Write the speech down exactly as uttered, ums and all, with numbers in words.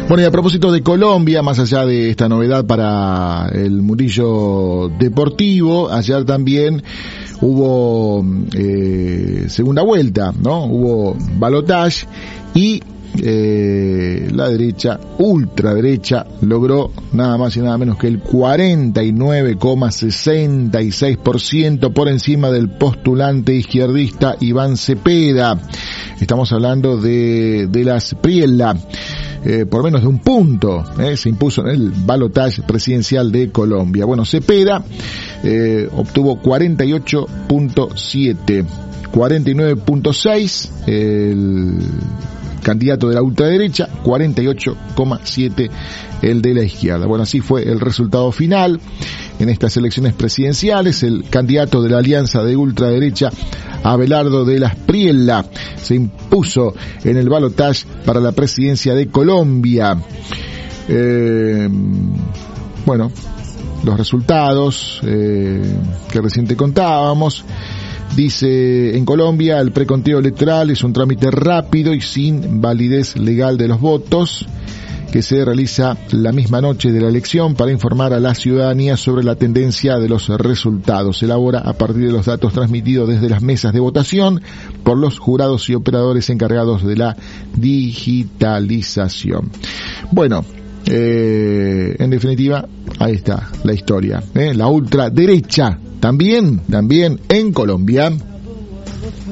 Bueno, y a propósito de Colombia, más allá de esta novedad para el mundillo deportivo, ayer también hubo eh, segunda vuelta, ¿no? Hubo balotaje y eh, la derecha, ultraderecha, logró nada más y nada menos que el cuarenta y nueve coma sesenta y seis por ciento por encima del postulante izquierdista Iván Cepeda. Estamos hablando de, de la Espriella. Eh, por menos de un punto eh, se impuso en el balotaje presidencial de Colombia. Bueno, Cepeda eh, obtuvo cuarenta y ocho punto siete, cuarenta y nueve punto seis el candidato de la ultraderecha, cuarenta y ocho coma siete el de la izquierda. Bueno, así fue el resultado final en estas elecciones presidenciales. El candidato de la alianza de ultraderecha, Abelardo de la Espriella, se impuso en el balotaje para la presidencia de Colombia. Eh, bueno, los resultados eh, que recién te contábamos. Dice, en Colombia el preconteo electoral es un trámite rápido y sin validez legal de los votos, que se realiza la misma noche de la elección para informar a la ciudadanía sobre la tendencia de los resultados. Se elabora a partir de los datos transmitidos desde las mesas de votación por los jurados y operadores encargados de la digitalización. Bueno, eh, en definitiva, ahí está la historia, ¿eh? La ultraderecha también, también en Colombia.